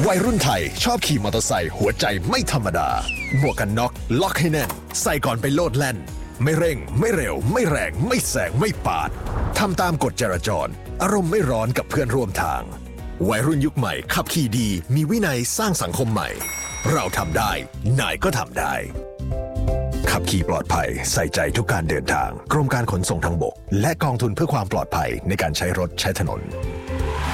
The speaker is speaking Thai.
วัยรุ่นไทยชอบขี่มอเตอร์ไซค์หัวใจไม่ธรรมดาหมวกกันน็อกล็อกให้แน่นใส่ก่อนไปโลดแล่นไม่เร่งไม่เร็วไม่แรงไม่แซงไม่ปาดทำตามกฎจราจรอารมณ์ไม่ร้อนกับเพื่อนร่วมทางวัยรุ่นยุคใหม่ขับขี่ดีมีวินัยสร้างสังคมใหม่เราทำได้นายก็ทำได้ขับขี่ปลอดภัยใส่ใจทุกการเดินทางกรมการขนส่งทางบกและกองทุนเพื่อความปลอดภัยในการใช้รถใช้ถนน